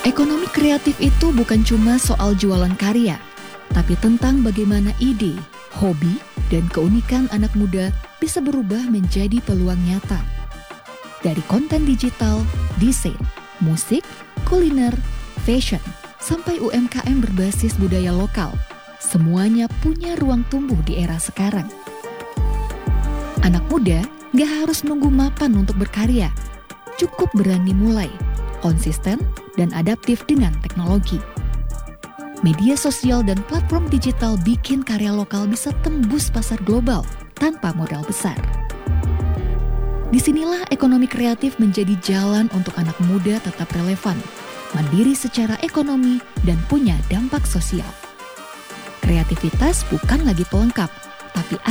Ekonomi kreatif itu bukan cuma soal jualan karya, tapi tentang bagaimana ide, hobi, dan keunikan anak muda bisa berubah menjadi peluang nyata. Dari konten digital, desain, musik, kuliner, fashion, sampai UMKM berbasis budaya lokal, semuanya punya ruang tumbuh di era sekarang. Anak muda gak harus nunggu mapan untuk berkarya, cukup berani mulai, konsisten, dan adaptif dengan teknologi. Media sosial dan platform digital bikin karya lokal bisa tembus pasar global tanpa modal besar. Disinilah ekonomi kreatif menjadi jalan untuk anak muda tetap relevan, mandiri secara ekonomi, dan punya dampak sosial. Kreativitas bukan lagi pelengkap, tapi